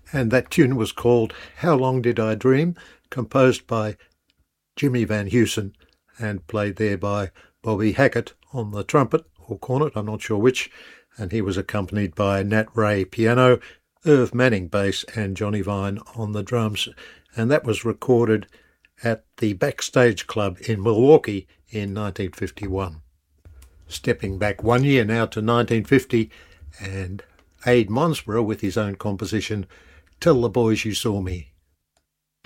And that tune was called How Long Did I Dream, composed by Jimmy Van Heusen and played there by Bobby Hackett on the trumpet or cornet, I'm not sure which, and he was accompanied by Nat Ray piano, Irv Manning bass and Johnny Vine on the drums. And that was recorded at the Backstage Club in Milwaukee in 1951. Stepping back 1 year now to 1950, and Ade Monsborough with his own composition, Tell the Boys You Saw Me.